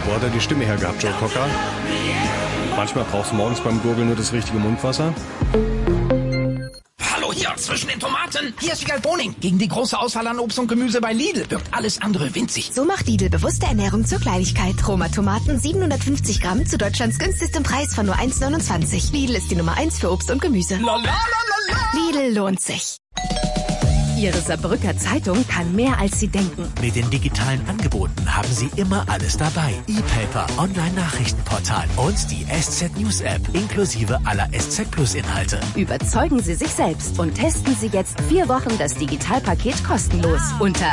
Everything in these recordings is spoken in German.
Wo hat er die Stimme her gehabt, Joe Cocker? Manchmal brauchst du morgens beim Gurgeln nur das richtige Mundwasser. Hallo hier zwischen den Tomaten. Hier ist Wiegald Boning. Gegen die große Auswahl an Obst und Gemüse bei Lidl wirkt alles andere winzig. So macht Lidl bewusste Ernährung zur Kleinigkeit. Roma Tomaten 750 Gramm zu Deutschlands günstigstem Preis von nur 1,29. Lidl ist die Nummer 1 für Obst und Gemüse. Lidl lohnt sich. Ihre Saarbrücker Zeitung kann mehr, als Sie denken. Mit den digitalen Angeboten haben Sie immer alles dabei. E-Paper, Online-Nachrichtenportal und die SZ News App inklusive aller SZ Plus Inhalte. Überzeugen Sie sich selbst und testen Sie jetzt 4 Wochen das Digitalpaket kostenlos unter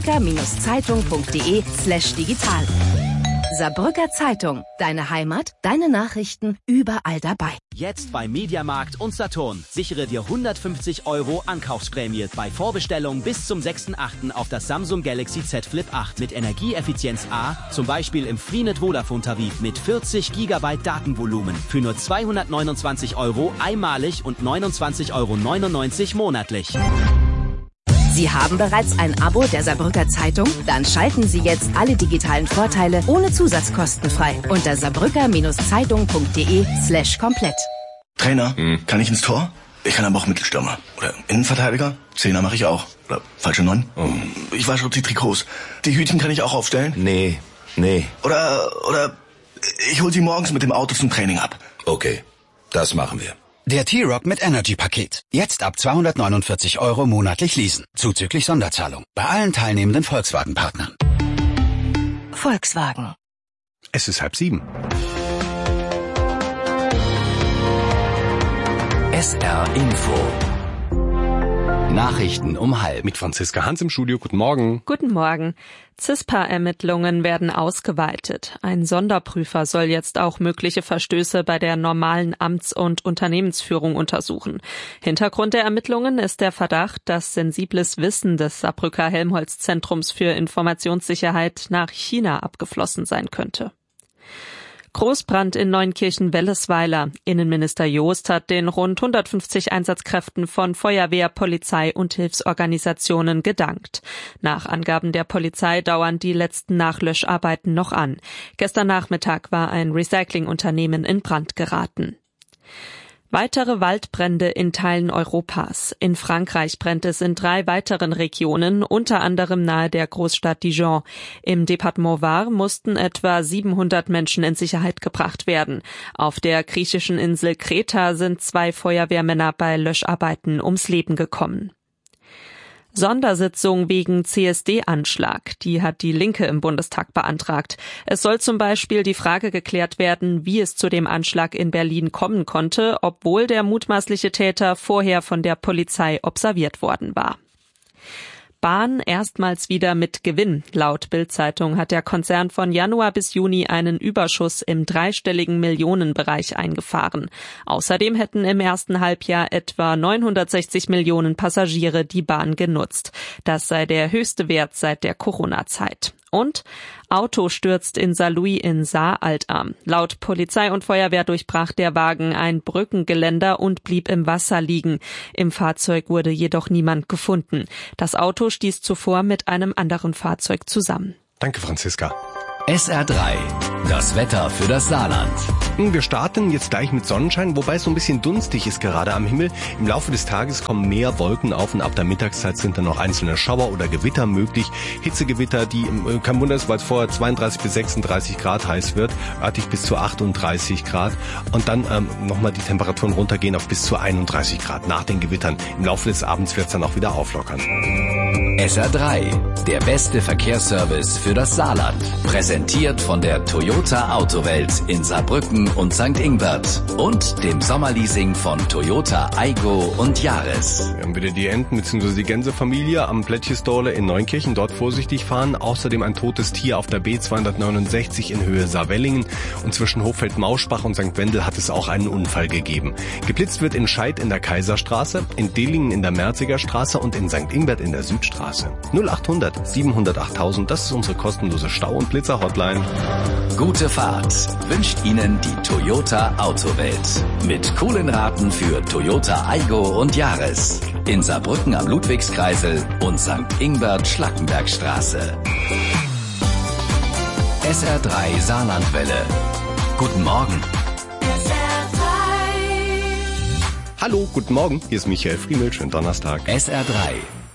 saarbrücker-zeitung.de/digital. Saarbrücker Zeitung. Deine Heimat, deine Nachrichten, überall dabei. Jetzt bei Mediamarkt und Saturn. Sichere dir 150 € Ankaufsprämie bei Vorbestellung bis zum 6.8. auf das Samsung Galaxy Z Flip 8 mit Energieeffizienz A, zum Beispiel im Freenet Vodafone Tarif mit 40 GB Datenvolumen für nur 229 € einmalig und 29,99 € monatlich. Sie haben bereits ein Abo der Saarbrücker Zeitung? Dann schalten Sie jetzt alle digitalen Vorteile ohne Zusatzkosten frei unter saarbrücker-zeitung.de/komplett. Trainer, kann ich ins Tor? Ich kann aber auch Mittelstürmer. Oder Innenverteidiger? Zehner mache ich auch. Oder falsche 9? Ich wasche die Trikots. Die Hütchen kann ich auch aufstellen? Nee. Oder ich hol sie morgens mit dem Auto zum Training ab. Okay, das machen wir. Der T-Rock mit Energy-Paket. Jetzt ab 249 € monatlich leasen. Zuzüglich Sonderzahlung. Bei allen teilnehmenden Volkswagen-Partnern. Volkswagen. Es ist 6:30. SR Info. Nachrichten um 12:30. Mit Franziska Hans im Studio. Guten Morgen. Guten Morgen. CISPA-Ermittlungen werden ausgeweitet. Ein Sonderprüfer soll jetzt auch mögliche Verstöße bei der normalen Amts- und Unternehmensführung untersuchen. Hintergrund der Ermittlungen ist der Verdacht, dass sensibles Wissen des Saarbrücker Helmholtz-Zentrums für Informationssicherheit nach China abgeflossen sein könnte. Großbrand in Neunkirchen-Wellesweiler. Innenminister Joost hat den rund 150 Einsatzkräften von Feuerwehr, Polizei und Hilfsorganisationen gedankt. Nach Angaben der Polizei dauern die letzten Nachlöscharbeiten noch an. Gestern Nachmittag war ein Recyclingunternehmen in Brand geraten. Weitere Waldbrände in Teilen Europas. In Frankreich brennt es in 3 weiteren Regionen, unter anderem nahe der Großstadt Dijon. Im Departement Var mussten etwa 700 Menschen in Sicherheit gebracht werden. Auf der griechischen Insel Kreta sind 2 Feuerwehrmänner bei Löscharbeiten ums Leben gekommen. Sondersitzung wegen CSD-Anschlag. Die hat die Linke im Bundestag beantragt. Es soll zum Beispiel die Frage geklärt werden, wie es zu dem Anschlag in Berlin kommen konnte, obwohl der mutmaßliche Täter vorher von der Polizei observiert worden war. Bahn erstmals wieder mit Gewinn. Laut Bild-Zeitung hat der Konzern von Januar bis Juni einen Überschuss im dreistelligen Millionenbereich eingefahren. Außerdem hätten im ersten Halbjahr etwa 960 Millionen Passagiere die Bahn genutzt. Das sei der höchste Wert seit der Corona-Zeit. Und Auto stürzt in Saarlouis in Saaralta. Laut Polizei und Feuerwehr durchbrach der Wagen ein Brückengeländer und blieb im Wasser liegen. Im Fahrzeug wurde jedoch niemand gefunden. Das Auto stieß zuvor mit einem anderen Fahrzeug zusammen. Danke, Franziska. SR3. Das Wetter für das Saarland. Wir starten jetzt gleich mit Sonnenschein, wobei es so ein bisschen dunstig ist gerade am Himmel. Im Laufe des Tages kommen mehr Wolken auf und ab der Mittagszeit sind dann noch einzelne Schauer oder Gewitter möglich. Hitzegewitter, die kein Wunder ist, weil es vorher 32 bis 36 Grad heiß wird, örtlich bis zu 38 Grad und dann nochmal die Temperaturen runtergehen auf bis zu 31 Grad nach den Gewittern. Im Laufe des Abends wird es dann auch wieder auflockern. SR3. Der beste Verkehrsservice für das Saarland. Präsentiert von der Toyota Autowelt in Saarbrücken und St. Ingbert und dem Sommerleasing von Toyota Aygo und Yaris. Wir haben wieder die Enten bzw. die Gänsefamilie am Plättchestole in Neunkirchen. Dort vorsichtig fahren. Außerdem ein totes Tier auf der B269 in Höhe Saarwellingen. Und zwischen Hochfeld-Mauschbach und St. Wendel hat es auch einen Unfall gegeben. Geblitzt wird in Scheid in der Kaiserstraße, in Dillingen in der Merziger Straße und in St. Ingbert in der Südstraße. 0800 700 8000, das ist unsere kostenlose Stau- und Blitzer-Hotline. Gute Fahrt wünscht Ihnen die Toyota Autowelt. Mit coolen Raten für Toyota Aygo und Yaris. In Saarbrücken am Ludwigskreisel und St. Ingbert Schlackenbergstraße. SR3 Saarlandwelle. Guten Morgen. Hallo, guten Morgen. Hier ist Michael Friemel. Schönen Donnerstag. SR3